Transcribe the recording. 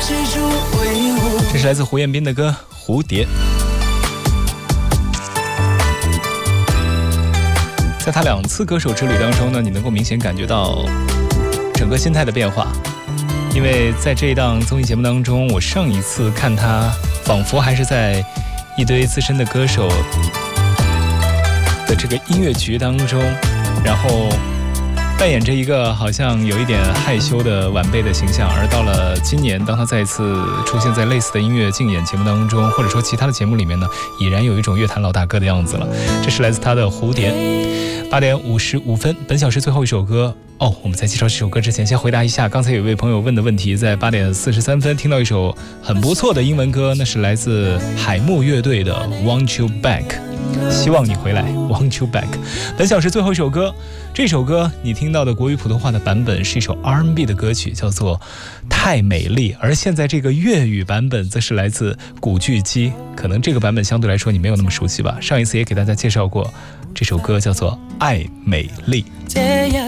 这是来自胡彦斌的歌《蝴蝶》。在他2次歌手之旅当中呢，你能够明显感觉到整个心态的变化。因为在这一档综艺节目当中，我上一次看他仿佛还是在一堆资深的歌手的这个音乐局当中，然后扮演着一个好像有一点害羞的晚辈的形象。而到了今年，当他再次出现在类似的音乐竞演节目当中，或者说其他的节目里面呢，已然有一种乐坛老大哥的样子了。这是来自他的《蝴蝶》。8点55分，本小时最后一首歌。我们在介绍这首歌之前，先回答一下刚才有一位朋友问的问题。在8点43分听到一首很不错的英文歌，那是来自海木乐队的 Want You Back， 希望你回来 Want You Back。 本小时最后一首歌，这首歌你听到的国语普通话的版本是一首 R&B 的歌曲，叫做太美丽。而现在这个粤语版本则是来自古巨基，可能这个版本相对来说你没有那么熟悉吧，上一次也给大家介绍过，这首歌叫做爱美丽。